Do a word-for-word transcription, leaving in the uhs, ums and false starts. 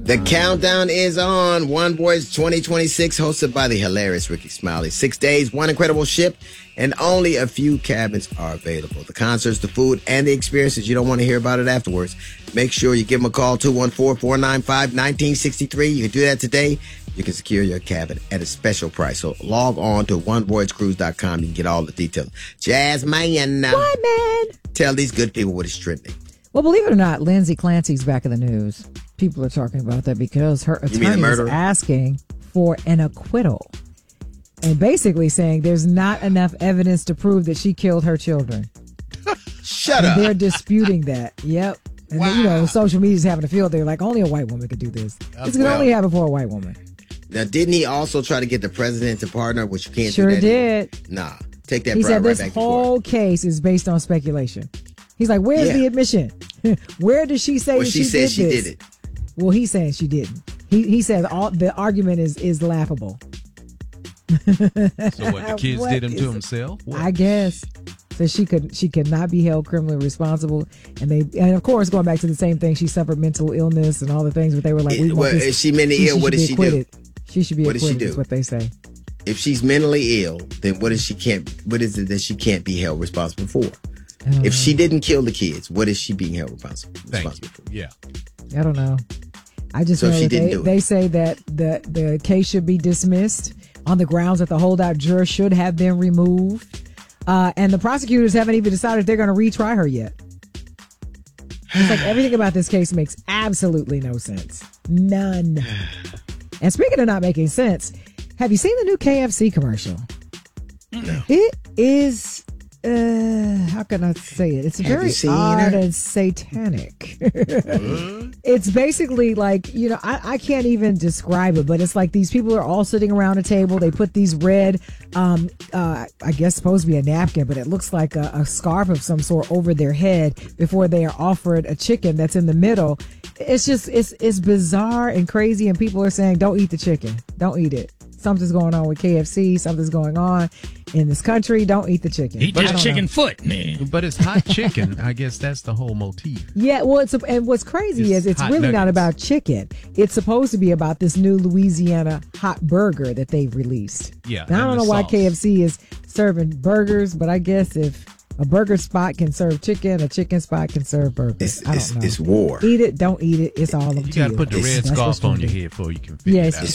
The countdown is on. One Voice twenty twenty-six, hosted by the hilarious Ricky Smiley. Six days, one incredible ship, and only a few cabins are available. The concerts, the food, and the experiences. You don't want to hear about it afterwards. Make sure you give them a call, two one four, four nine five, one nine six three. You can do that today. You can secure your cabin at a special price. So log on to one voyage cruise dot com. You can get all the details. Jasmine. What, man? Tell these good people what is trending. Well, believe it or not, Lindsay Clancy's back in the news. People are talking about that because her attorney is asking for an acquittal and basically saying there's not enough evidence to prove that she killed her children. Shut and up. They're disputing that. Yep. And wow. then, you know, social media's having a field. They're like, only a white woman could do this. Uh, it's going to well, only happen for a white woman. Now, didn't he also try to get the president to partner, which you can't sure do that did. Anymore. Nah. Take that he pride said right this back to whole court. case is based on speculation. He's like, where's Yeah. the admission? Where did she say well, that she, she said did she this? did it. Well, he's saying she didn't. He he says all the argument is is laughable. So what, the kids What did him is to it? himself? What? I guess. So she could she could not be held criminally responsible, and they and of course going back to the same thing, she suffered mental illness and all the things, but they were like, It- we want well, this, is she mentally ill? should What be does she do? acquitted. She should be What does she acquitted. do? Is what they say. If she's mentally ill, then what is she can't? What is it that she can't be held responsible for? Um, If she didn't kill the kids, what is she being held responsible, Thank responsible for? you. Yeah. I don't know. I just So know she that didn't they, do it. they say that the the case should be dismissed on the grounds that the holdout juror should have been removed, uh, and the prosecutors haven't even decided if they're going to retry her yet. It's like everything about this case makes absolutely no sense. None. And speaking of not making sense, have you seen the new K F C commercial? No. It is, uh, how can I say it? It's Have very you seen odd her? and satanic. It's basically like, you know, I, I can't even describe it, but it's like these people are all sitting around a table. They put these red, um, uh, I guess supposed to be a napkin, but it looks like a, a scarf of some sort over their head before they are offered a chicken that's in the middle. It's just, it's, it's bizarre and crazy. And people are saying, don't eat the chicken. Don't eat it. Something's going on with K F C. Something's going on in this country. Don't eat the chicken. Eat I this don't chicken know. foot, man. But it's hot chicken. I guess that's the whole motif. Yeah, well, it's and what's crazy It's is it's hot really not nuggets. about chicken. It's supposed to be about this new Louisiana hot burger that they've released. Yeah, Now, I and don't the know why sauce. K F C is serving burgers, but I guess if a burger spot can serve chicken, a chicken spot can serve burgers. It's, I it's, don't know. it's war. Eat it, don't eat it. It's all up You to got to you. put the red That's scarf what's on gonna your do. head before you can figure Yeah, it it's out.